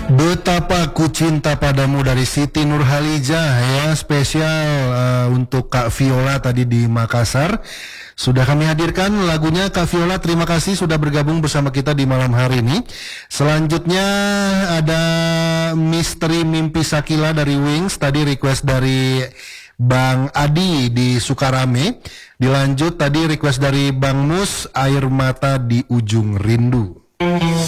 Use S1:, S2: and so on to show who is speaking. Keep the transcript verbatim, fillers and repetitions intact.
S1: Betapa ku cinta padamu dari Siti Nurhalijah ya, spesial uh, untuk Kak Viola tadi di Makassar. Sudah kami hadirkan lagunya Kak Viola, terima kasih sudah bergabung bersama kita di malam hari ini. Selanjutnya ada Misteri Mimpi Sakila dari Wings, tadi request dari Bang Adi di Sukarame. Dilanjut tadi request dari Bang Mus, Air Mata di Ujung Rindu.